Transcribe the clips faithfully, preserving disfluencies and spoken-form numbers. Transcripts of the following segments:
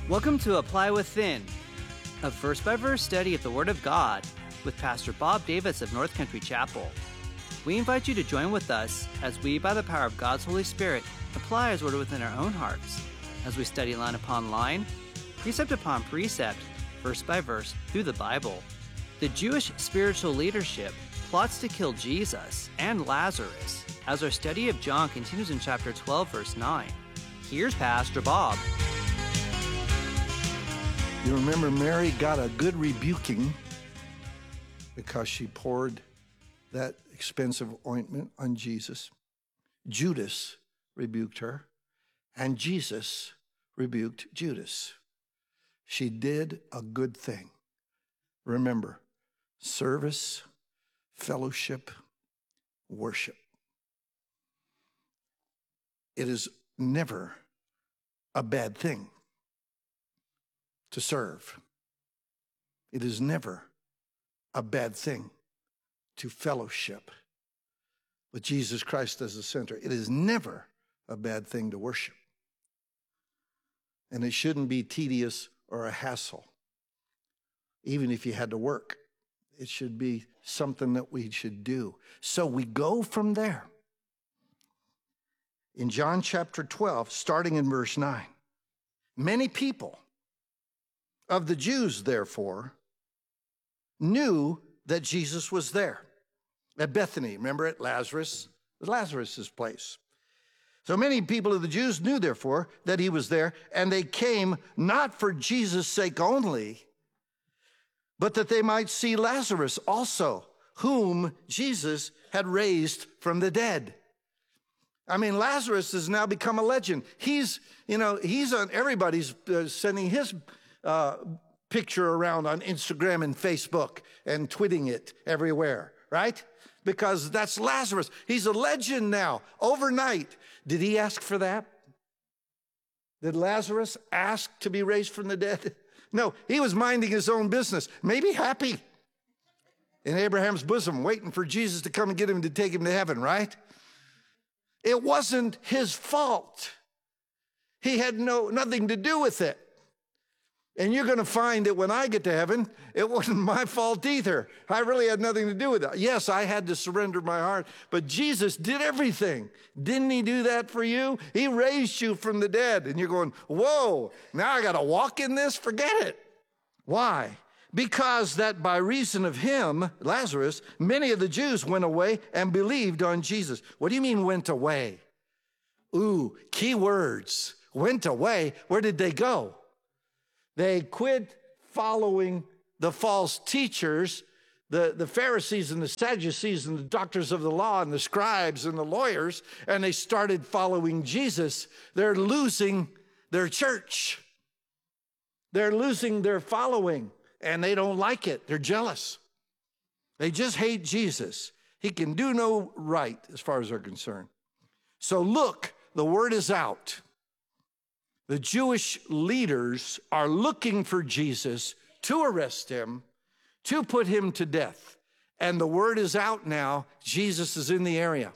Welcome to Apply Within, a verse-by-verse study of the Word of God with Pastor Bob Davis of North Country Chapel. We invite you to join with us as we, by the power of God's Holy Spirit, apply His Word within our own hearts as we study line upon line, precept upon precept, verse by verse, through the Bible. The Jewish spiritual leadership plots to kill Jesus and Lazarus as our study of John continues in chapter twelve, verse nine. Here's Pastor Bob. You remember Mary got a good rebuking because she poured that expensive ointment on Jesus. Judas rebuked her, and Jesus rebuked Judas. She did a good thing. Remember, service, fellowship, worship. It is never a bad thing to serve. It is never a bad thing to fellowship with Jesus Christ as the center. It is never a bad thing to worship. And it shouldn't be tedious or a hassle. Even if you had to work, it should be something that we should do. So we go from there. In John chapter twelve, starting in verse nine, many people of the Jews, therefore, knew that Jesus was there at Bethany. Remember at Lazarus, Lazarus's place. So many people of the Jews knew, therefore, that he was there, and they came not for Jesus' sake only, but that they might see Lazarus also, whom Jesus had raised from the dead. I mean, Lazarus has now become a legend. He's, you know, he's on, everybody's uh, sending his uh, picture around on Instagram and Facebook and tweeting it everywhere, right? Because that's Lazarus. He's a legend now, overnight. Did he ask for that? Did Lazarus ask to be raised from the dead? No, he was minding his own business, maybe happy in Abraham's bosom, waiting for Jesus to come and get him to take him to heaven, right? It wasn't his fault. He had no nothing to do with it. And you're going to find that when I get to heaven, it wasn't my fault either. I really had nothing to do with it. Yes, I had to surrender my heart, but Jesus did everything. Didn't he do that for you? He raised you from the dead. And you're going, whoa, now I got to walk in this? Forget it. Why? Because that by reason of him, Lazarus, many of the Jews went away and believed on Jesus. What do you mean went away? Ooh, key words. Went away. Where did they go? They quit following the false teachers, the, the Pharisees and the Sadducees and the doctors of the law and the scribes and the lawyers, and they started following Jesus. They're losing their church. They're losing their following, and they don't like it. They're jealous. They just hate Jesus. He can do no right as far as they're concerned. So look, the word is out. The Jewish leaders are looking for Jesus to arrest him, to put him to death. And the word is out now. Jesus is in the area.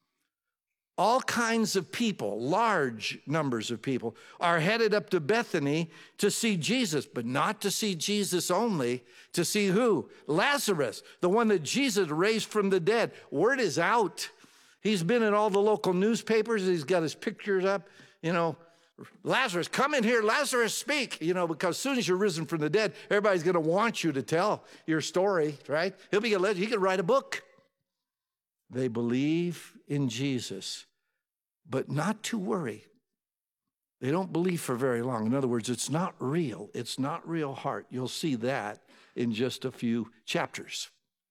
All kinds of people, large numbers of people, are headed up to Bethany to see Jesus, but not to see Jesus only, to see who? Lazarus, the one that Jesus raised from the dead. Word is out. He's been in all the local newspapers. He's got his pictures up, you know, Lazarus, come in here. Lazarus, speak. You know, because as soon as you're risen from the dead, everybody's going to want you to tell your story, right? He'll be a legend. He could write a book. They believe in Jesus, but not to worry. They don't believe for very long. In other words, it's not real. It's not real heart. You'll see that in just a few chapters.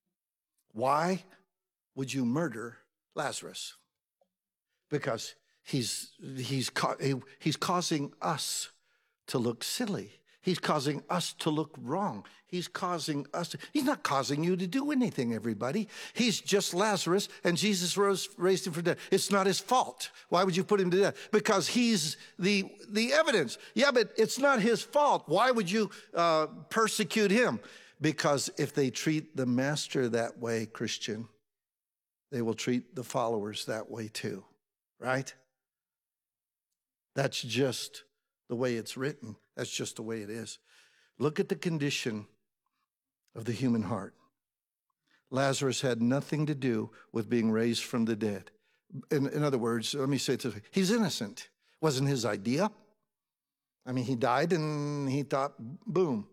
Why would you murder Lazarus? Because He's, he's, he's causing us to look silly. He's causing us to look wrong. He's causing us to, he's not causing you to do anything, everybody. He's just Lazarus, and Jesus rose, raised him from the dead. It's not his fault. Why would you put him to death? Because he's the, the evidence. Yeah, but it's not his fault. Why would you uh, persecute him? Because if they treat the master that way, Christian, they will treat the followers that way too, right? That's just the way it's written. That's just the way it is. Look at the condition of the human heart. Lazarus had nothing to do with being raised from the dead. In, in other words, let me say it this way. He's innocent. It wasn't his idea. I mean, he died and he thought, boom.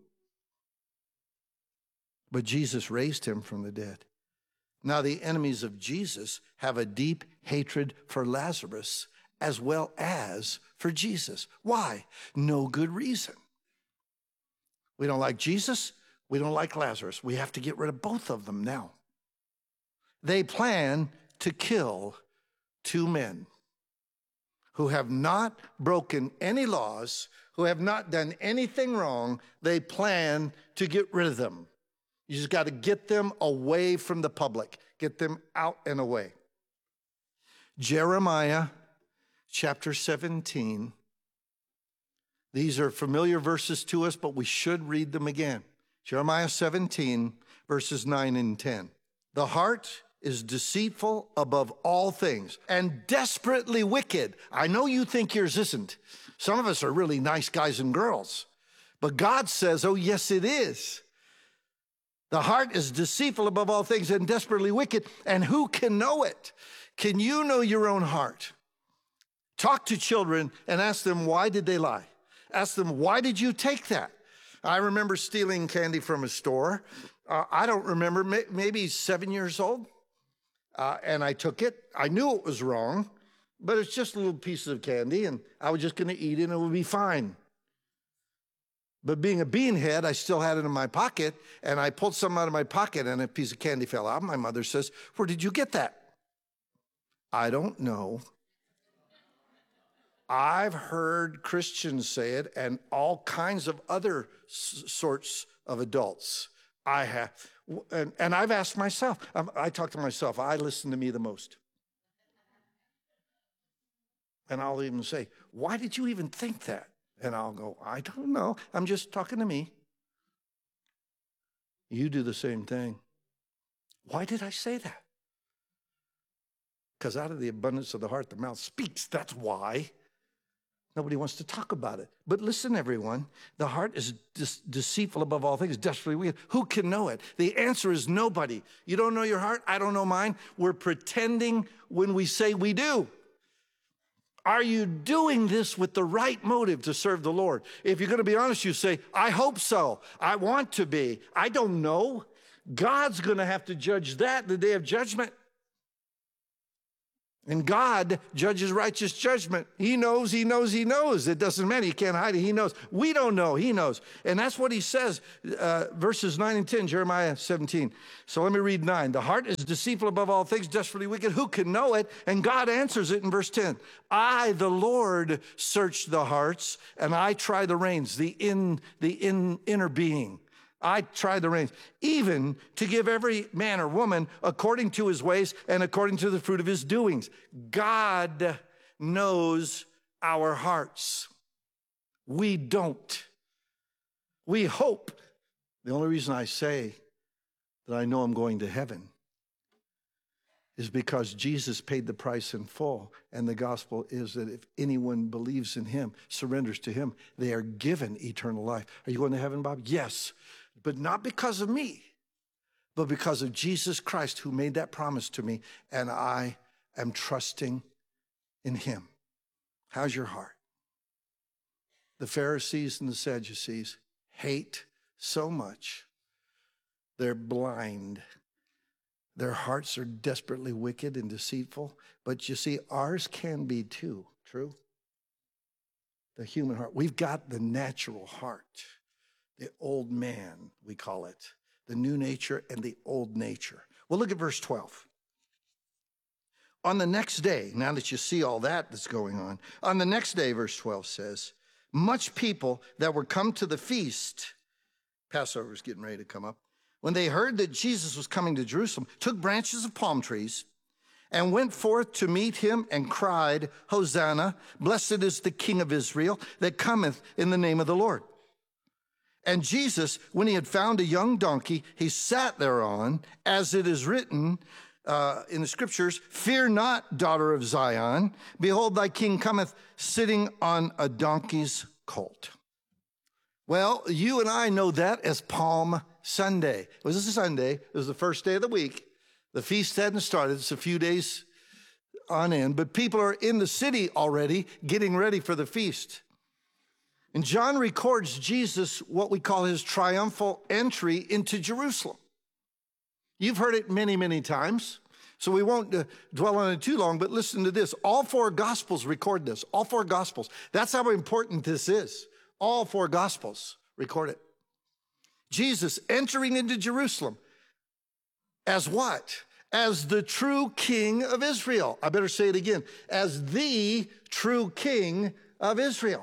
But Jesus raised him from the dead. Now, the enemies of Jesus have a deep hatred for Lazarus as well as for Jesus. Why? No good reason. We don't like Jesus. We don't like Lazarus. We have to get rid of both of them now. They plan to kill two men who have not broken any laws, who have not done anything wrong. They plan to get rid of them. You just got to get them away from the public. Get them out and away. Jeremiah chapter seventeen. These are familiar verses to us, but we should read them again. Jeremiah seventeen, verses nine and ten. The heart is deceitful above all things and desperately wicked. I know you think yours isn't. Some of us are really nice guys and girls. But God says, oh, yes, it is. The heart is deceitful above all things and desperately wicked. And who can know it? Can you know your own heart? Talk to children and ask them, why did they lie? Ask them, why did you take that? I remember stealing candy from a store. Uh, I don't remember, may, maybe seven years old. Uh, and I took it. I knew it was wrong, but it's just a little piece of candy, and I was just going to eat it, and it would be fine. But being a beanhead, I still had it in my pocket, and I pulled something out of my pocket, and a piece of candy fell out. My mother says, where did you get that? I don't know. I've heard Christians say it, and all kinds of other s- sorts of adults. I have, and, and I've asked myself, um, I talk to myself, I listen to me the most. And I'll even say, why did you even think that? And I'll go, I don't know. I'm just talking to me. You do the same thing. Why did I say that? Because out of the abundance of the heart, the mouth speaks. That's why. Nobody wants to talk about it. But listen, everyone, the heart is de- deceitful above all things, desperately wicked. Who can know it? The answer is nobody. You don't know your heart? I don't know mine. We're pretending when we say we do. Are you doing this with the right motive to serve the Lord? If you're going to be honest, you say, I hope so. I want to be. I don't know. God's going to have to judge that the day of judgment. And God judges righteous judgment. He knows, he knows, he knows. It doesn't matter. He can't hide it. He knows. We don't know. He knows. And that's what he says, uh, verses nine and ten, Jeremiah seventeen. So let me read nine. The heart is deceitful above all things, desperately wicked. Who can know it? And God answers it in verse ten. I, the Lord, search the hearts, and I try the reins, the, in, the in, inner being. I try the reins, even to give every man or woman according to his ways and according to the fruit of his doings. God knows our hearts. We don't. We hope. The only reason I say that I know I'm going to heaven is because Jesus paid the price in full. And the gospel is that if anyone believes in him, surrenders to him, they are given eternal life. Are you going to heaven, Bob? Yes. But not because of me, but because of Jesus Christ who made that promise to me, and I am trusting in him. How's your heart? The Pharisees and the Sadducees hate so much. They're blind. Their hearts are desperately wicked and deceitful. But you see, ours can be too. True? The human heart. We've got the natural heart. The old man, we call it. The new nature and the old nature. Well, look at verse twelve. On the next day, now that you see all that that's going on, on the next day, verse twelve says, much people that were come to the feast, Passover is getting ready to come up, when they heard that Jesus was coming to Jerusalem, took branches of palm trees and went forth to meet him and cried, Hosanna, blessed is the King of Israel that cometh in the name of the Lord. And Jesus, when he had found a young donkey, he sat thereon, as it is written uh, in the scriptures, fear not, daughter of Zion. Behold, thy king cometh sitting on a donkey's colt. Well, you and I know that as Palm Sunday. It was a Sunday. It was the first day of the week. The feast hadn't started. It's a few days on end, but people are in the city already getting ready for the feast. And John records Jesus, what we call his triumphal entry into Jerusalem. You've heard it many, many times, so we won't uh, dwell on it too long, but listen to this. All four Gospels record this. All four Gospels. That's how important this is. All four Gospels record it. Jesus entering into Jerusalem as what? As the true King of Israel. I better say it again. As the true King of Israel.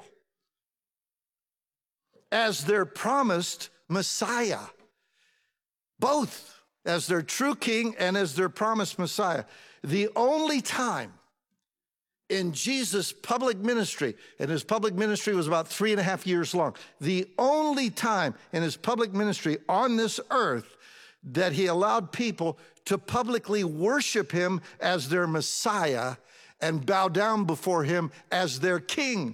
As their promised Messiah. Both as their true King and as their promised Messiah. The only time in Jesus' public ministry, and his public ministry was about three and a half years long, the only time in his public ministry on this earth that he allowed people to publicly worship him as their Messiah and bow down before him as their King.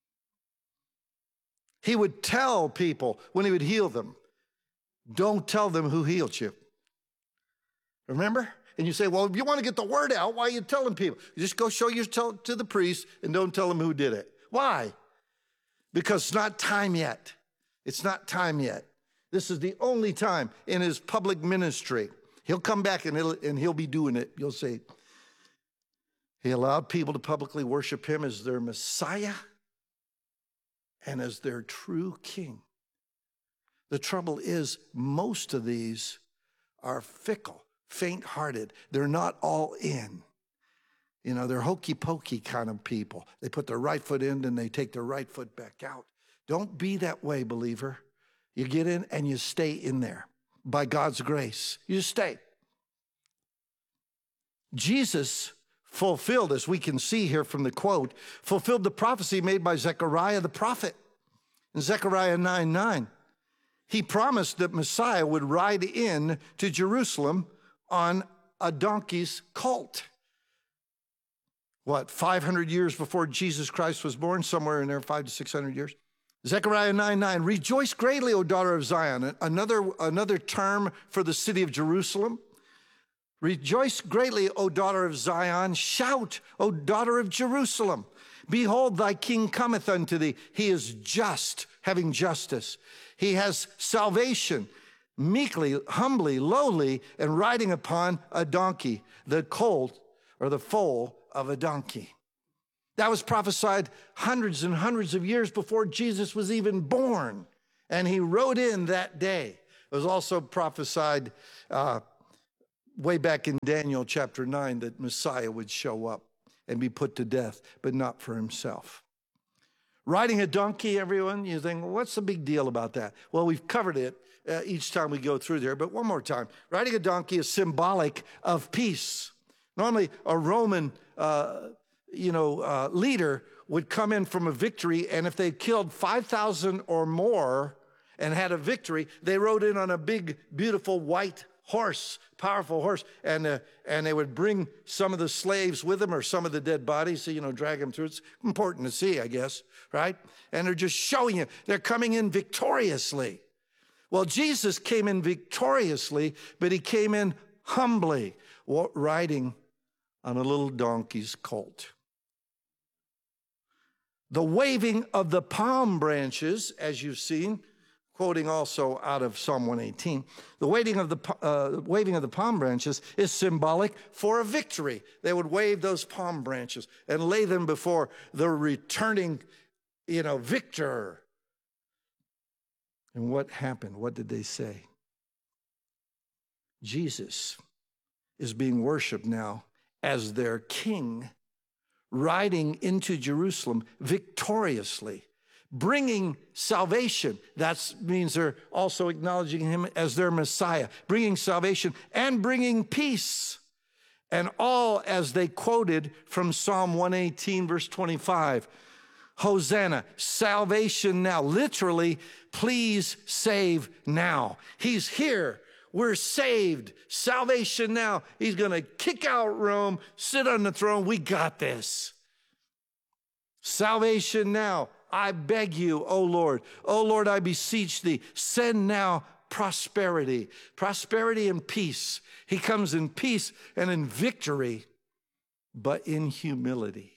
He would tell people when he would heal them, don't tell them who healed you. Remember? And you say, well, if you want to get the word out, why are you telling people? You just go show yourself to the priest and don't tell them who did it. Why? Because it's not time yet. It's not time yet. This is the only time in his public ministry. He'll come back and he'll, and he'll be doing it. You'll see. He allowed people to publicly worship him as their Messiah and as their true King. The trouble is, most of these are fickle, faint-hearted. They're not all in. You know, they're hokey-pokey kind of people. They put their right foot in and they take their right foot back out. Don't be that way, believer. You get in and you stay in there by God's grace. You just stay. Jesus fulfilled, as we can see here from the quote, fulfilled the prophecy made by Zechariah the prophet. In Zechariah nine nine, he promised that Messiah would ride in to Jerusalem on a donkey's colt. What, five hundred years before Jesus Christ was born? Somewhere in there, five to six hundred years. Zechariah nine nine, rejoice greatly, O daughter of Zion. Another, another term for the city of Jerusalem. Rejoice greatly, O daughter of Zion. Shout, O daughter of Jerusalem. Behold, thy king cometh unto thee. He is just, having justice. He has salvation, meekly, humbly, lowly, and riding upon a donkey, the colt or the foal of a donkey. That was prophesied hundreds and hundreds of years before Jesus was even born. And he rode in that day. It was also prophesied uh, way back in Daniel chapter nine that Messiah would show up and be put to death, but not for himself. Riding a donkey, everyone, you think, well, what's the big deal about that? Well, we've covered it uh, each time we go through there, but one more time. Riding a donkey is symbolic of peace. Normally, a Roman uh, you know, uh, leader would come in from a victory, and if they killed five thousand or more and had a victory, they rode in on a big, beautiful white horse, powerful horse, and uh, and they would bring some of the slaves with them or some of the dead bodies, so, you know, drag them through. It's important to see, I guess, right? And they're just showing you they're coming in victoriously. Well, Jesus came in victoriously, but he came in humbly, riding on a little donkey's colt. The waving of the palm branches, as you've seen, quoting also out of Psalm one eighteen, the waving of the, uh, waving of the palm branches is symbolic for a victory. They would wave those palm branches and lay them before the returning, you know, victor. And what happened? What did they say? Jesus is being worshiped now as their king, riding into Jerusalem victoriously, bringing salvation. That means they're also acknowledging him as their Messiah, bringing salvation and bringing peace. And all as they quoted from Psalm one eighteen, verse twenty-five, Hosanna, salvation now. Literally, please save now. He's here. We're saved. Salvation now. He's going to kick out Rome, sit on the throne. We got this. Salvation now. I beg you, O Lord. O Lord, I beseech thee, send now prosperity. Prosperity and peace. He comes in peace and in victory, but in humility.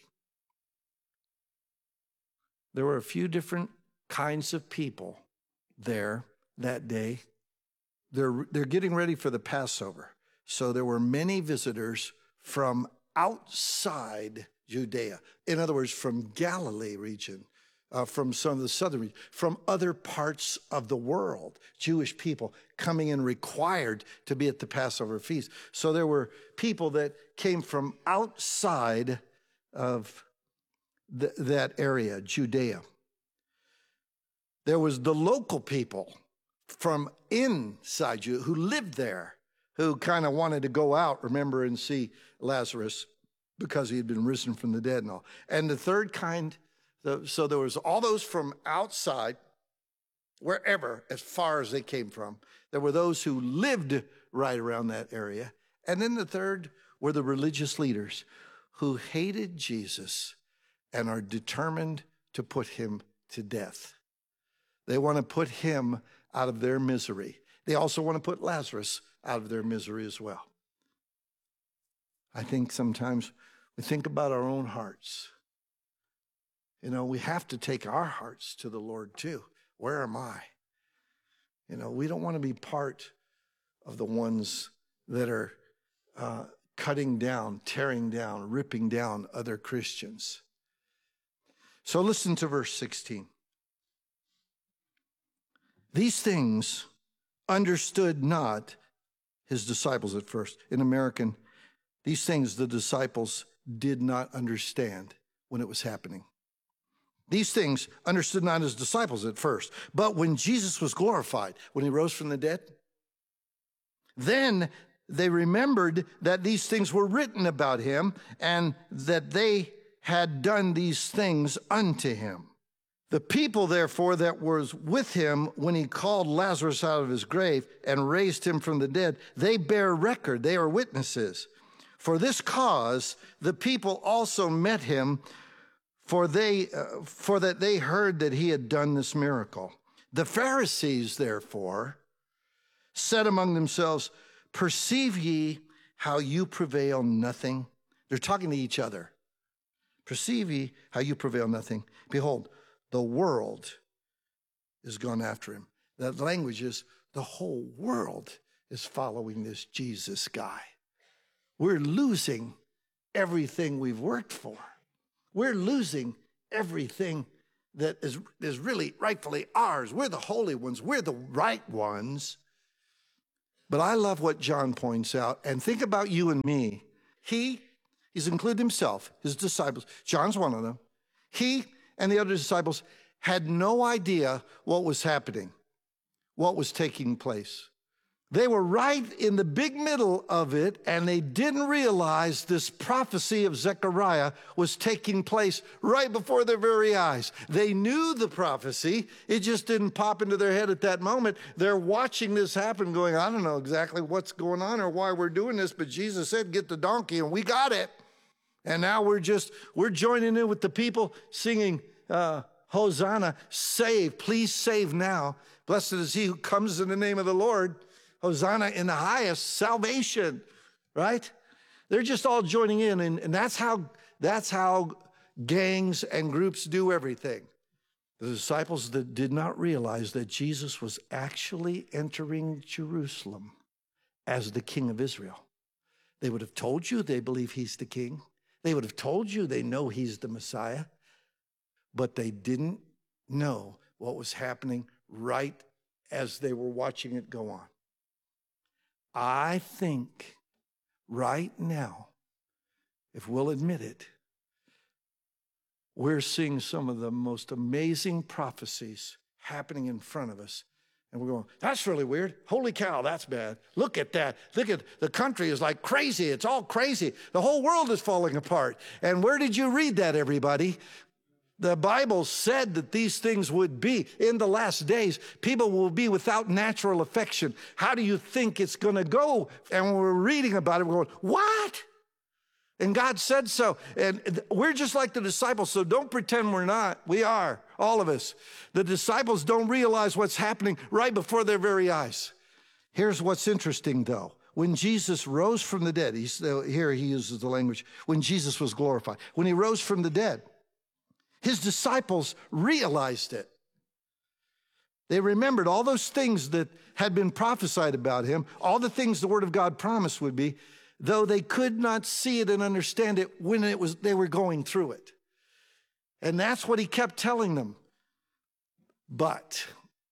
There were a few different kinds of people there that day. They're, they're getting ready for the Passover. So there were many visitors from outside Judea. In other words, from Galilee region, uh, from some of the southern region, from other parts of the world, Jewish people coming in required to be at the Passover feast. So there were people that came from outside of the, that area, Judea. There was the local people from inside Judea who lived there, who kind of wanted to go out, remember, and see Lazarus because he had been risen from the dead and all. And the third kind, so there was all those from outside, wherever, as far as they came from. There were those who lived right around that area. And then the third were the religious leaders who hated Jesus and are determined to put him to death. They want to put him out of their misery. They also want to put Lazarus out of their misery as well. I think sometimes we think about our own hearts. You know, we have to take our hearts to the Lord too. Where am I? You know, we don't want to be part of the ones that are uh, cutting down, tearing down, ripping down other Christians. So listen to verse sixteen. These things understood not his disciples at first. In American, these things the disciples did not understand when it was happening. These things understood not his disciples at first. But when Jesus was glorified, when he rose from the dead, then they remembered that these things were written about him and that they had done these things unto him. The people, therefore, that was with him when he called Lazarus out of his grave and raised him from the dead, they bear record, they are witnesses. For this cause, the people also met him, for they, uh, for that they heard that he had done this miracle. The Pharisees, therefore, said among themselves, perceive ye how you prevail nothing? They're talking to each other. Perceive ye how you prevail nothing? Behold, the world is gone after him. That language is the whole world is following this Jesus guy. We're losing everything we've worked for. We're losing everything that is, is really rightfully ours. We're the holy ones. We're the right ones. But I love what John points out. And think about you and me. He, he's included himself, his disciples. John's one of them. He and the other disciples had no idea what was happening, what was taking place. They were right in the big middle of it, and they didn't realize this prophecy of Zechariah was taking place right before their very eyes. They knew the prophecy. It just didn't pop into their head at that moment. They're watching this happen going, I don't know exactly what's going on or why we're doing this, but Jesus said, get the donkey, and we got it. And now we're just, we're joining in with the people singing, uh, Hosanna, save, please save now. Blessed is he who comes in the name of the Lord. Hosanna in the highest, salvation, right? They're just all joining in, and, and that's how that's how gangs and groups do everything. The disciples that did not realize that Jesus was actually entering Jerusalem as the King of Israel. They would have told you they believe he's the king. They would have told you they know he's the Messiah, but they didn't know what was happening right as they were watching it go on. I think right now, if we'll admit it, we're seeing some of the most amazing prophecies happening in front of us. And we're going, that's really weird. Holy cow, that's bad. Look at that. Look at the country is like crazy. It's all crazy. The whole world is falling apart. And where did you read that, everybody? The Bible said that these things would be in the last days. People will be without natural affection. How do you think it's going to go? And when we're reading about it, we're going, what? And God said so. And we're just like the disciples, so don't pretend we're not. We are, all of us. The disciples don't realize what's happening right before their very eyes. Here's what's interesting, though. When Jesus rose from the dead, he's, here he uses the language, when Jesus was glorified. When he rose from the dead, his disciples realized it. They remembered all those things that had been prophesied about him, all the things the Word of God promised would be, though they could not see it and understand it when it was they were going through it. And that's what he kept telling them. But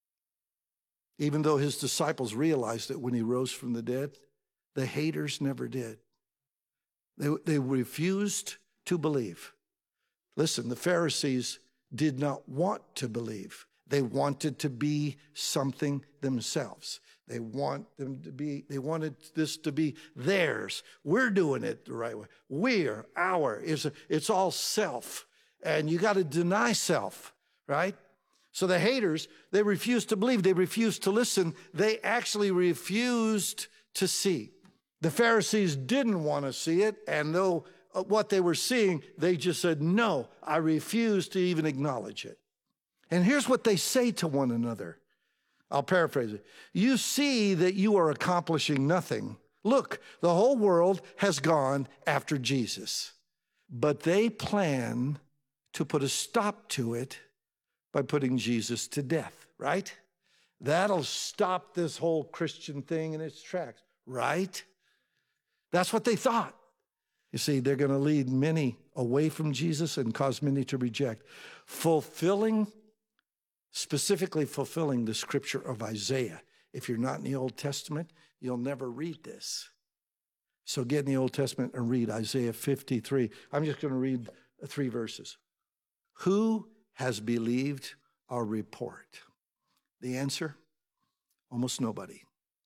even though his disciples realized it when he rose from the dead, the haters never did. They, they refused to believe. Listen, the Pharisees did not want to believe. They wanted to be something themselves. They want them to be, they wanted this to be theirs. We're doing it the right way. We're, our, it's, a, it's all self. And you got to deny self, right? So the haters, they refused to believe. They refused to listen. They actually refused to see. The Pharisees didn't want to see it. And though what they were seeing, they just said, no, I refuse to even acknowledge it. And here's what they say to one another. I'll paraphrase it. You see that you are accomplishing nothing. Look, the whole world has gone after Jesus. But they plan to put a stop to it by putting Jesus to death, right? That'll stop this whole Christian thing in its tracks, right? That's what they thought. You see, they're going to lead many away from Jesus and cause many to reject. Fulfilling Specifically fulfilling the scripture of Isaiah. If you're not in the Old Testament, you'll never read this. So get in the Old Testament and read Isaiah fifty-three. I'm just going to read three verses. Who has believed our report? The answer, almost nobody.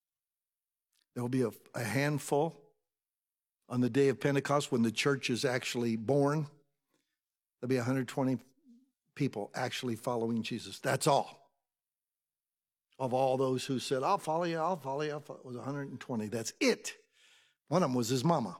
There will be a, a handful on the day of Pentecost when the church is actually born. There'll be one hundred twenty people actually following Jesus. That's all. Of all those who said, I'll follow you, I'll follow you, I'll follow you, it was one hundred twenty. That's it. One of them was his mama.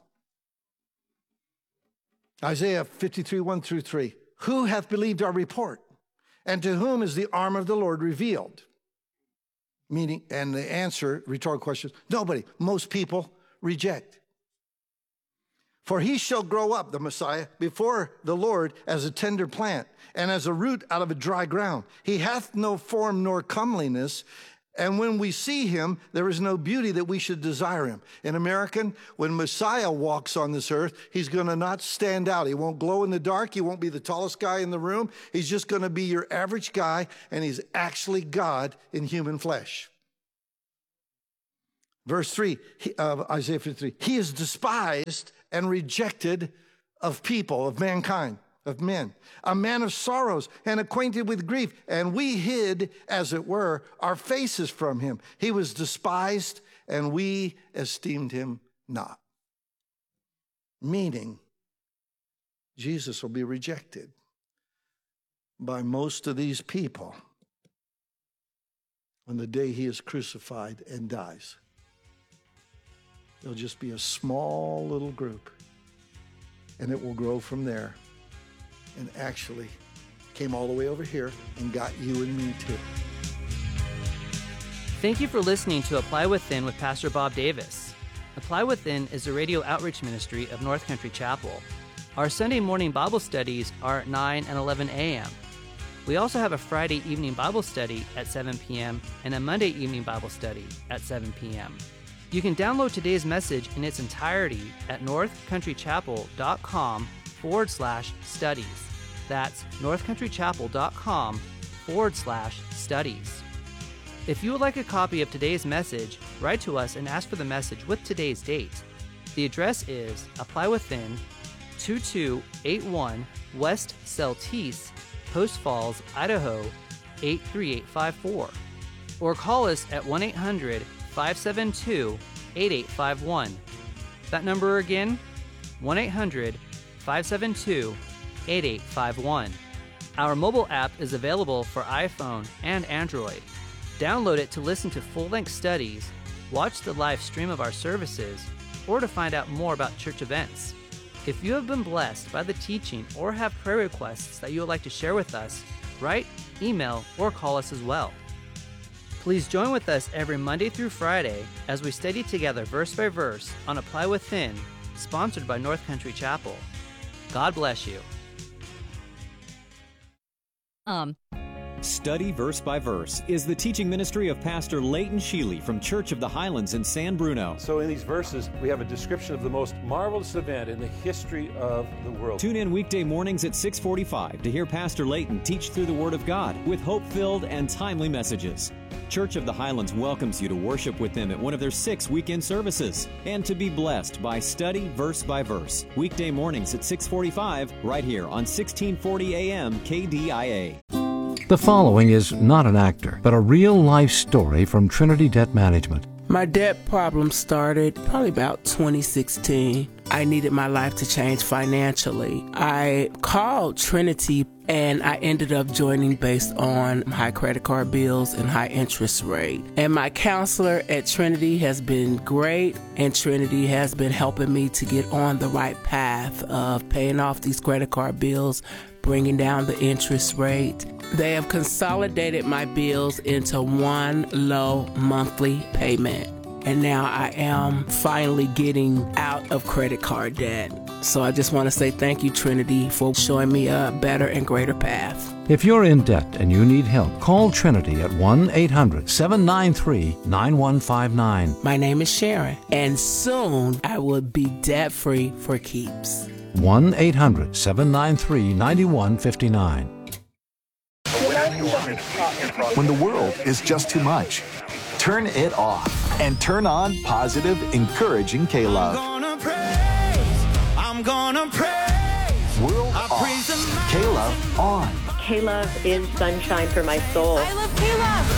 Isaiah fifty-three, one through three. Who hath believed our report? And to whom is the arm of the Lord revealed? Meaning, and the answer, rhetorical question, nobody. Most people reject. For he shall grow up, the Messiah, before the Lord as a tender plant and as a root out of a dry ground. He hath no form nor comeliness, and when we see him, there is no beauty that we should desire him. In American, when Messiah walks on this earth, he's going to not stand out. He won't glow in the dark. He won't be the tallest guy in the room. He's just going to be your average guy, and he's actually God in human flesh. Verse three of Isaiah fifty-three, he is despised and rejected of people, of mankind, of men, a man of sorrows and acquainted with grief. And we hid, as it were, our faces from him. He was despised and we esteemed him not. Meaning, Jesus will be rejected by most of these people on the day he is crucified and dies. There'll just be a small little group, and it will grow from there, and actually came all the way over here and got you and me too. Thank you for listening to Apply Within with Pastor Bob Davis. Apply Within is a radio outreach ministry of North Country Chapel. Our Sunday morning Bible studies are at nine and eleven a.m. We also have a Friday evening Bible study at seven p.m. and a Monday evening Bible study at seven p.m. You can download today's message in its entirety at northcountrychapel.com forward slash studies. That's northcountrychapel.com forward slash studies. If you would like a copy of today's message, write to us and ask for the message with today's date. The address is Apply Within, two two eight one West Celtice, Post Falls, Idaho, eight three eight five four. Or call us at one eight hundred five seven two eight eight five one. That number again, one eight hundred five seven two eight eight five one. Our mobile app is available for iPhone and Android. Download it to listen to full-length studies, watch the live stream of our services, or to find out more about church events. If you have been blessed by the teaching or have prayer requests that you would like to share with us, write, email, or call us as well. Please join with us every Monday through Friday as we study together verse by verse on Apply Within, sponsored by North Country Chapel. God bless you. Um. Study Verse by Verse is the teaching ministry of Pastor Leighton Sheely from Church of the Highlands in San Bruno. So in these verses, we have a description of the most marvelous event in the history of the world. Tune in weekday mornings at six forty-five to hear Pastor Leighton teach through the Word of God with hope-filled and timely messages. Church of the Highlands welcomes you to worship with them at one of their six weekend services and to be blessed by Study Verse by Verse, weekday mornings at six forty-five right here on sixteen forty A M K D I A. The following is not an actor, but a real-life story from Trinity Debt Management. My debt problem started probably about twenty sixteen. I needed my life to change financially. I called Trinity and I ended up joining based on high credit card bills and high interest rate. And my counselor at Trinity has been great, and Trinity has been helping me to get on the right path of paying off these credit card bills, bringing down the interest rate. They have consolidated my bills into one low monthly payment. And now I am finally getting out of credit card debt. So I just want to say thank you, Trinity, for showing me a better and greater path. If you're in debt and you need help, call Trinity at one eight hundred seven nine three nine one five nine. My name is Sharon, and soon I will be debt-free for keeps. one eight hundred seven nine three nine one five nine. When the world is just too much, turn it off and turn on positive, encouraging K-Love. I'm gonna praise, I'm gonna praise. World I off, praise the K-Love on. K-Love is sunshine for my soul. I love K-Love.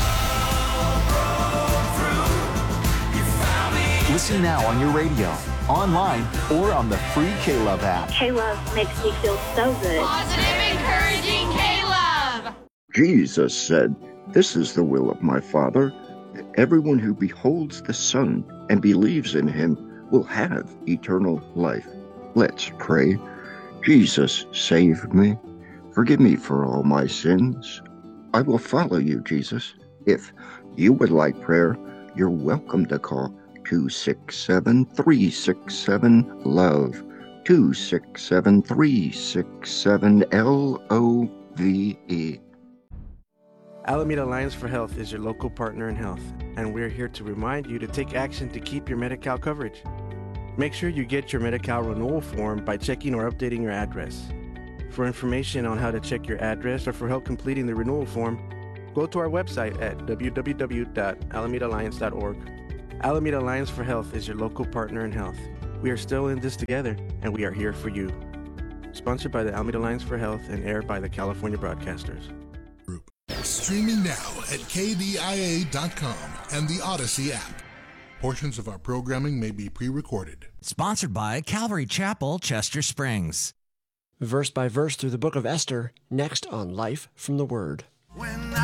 Listen now on your radio, online, or on the free K-Love app. K-Love makes me feel so good. Positive, encouraging K-Love. Jesus said, "This is the will of my Father, that everyone who beholds the Son and believes in him will have eternal life." Let's pray. Jesus, save me. Forgive me for all my sins. I will follow you, Jesus. If you would like prayer, you're welcome to call two six seven, three six seven, LOVE, two six seven, three six seven, L O V E. Alameda Alliance for Health is your local partner in health, and we're here to remind you to take action to keep your Medi-Cal coverage. Make sure you get your Medi-Cal renewal form by checking or updating your address. For information on how to check your address or for help completing the renewal form, go to our website at w w w dot alameda alliance dot org. Alameda Alliance for Health is your local partner in health. We are still in this together, and we are here for you. Sponsored by the Alameda Alliance for Health and aired by the California Broadcasters. Streaming now at K D I A dot com and the Odyssey app. Portions of our programming may be pre-recorded. Sponsored by Calvary Chapel, Chester Springs. Verse by verse through the book of Esther, next on Life from the Word. When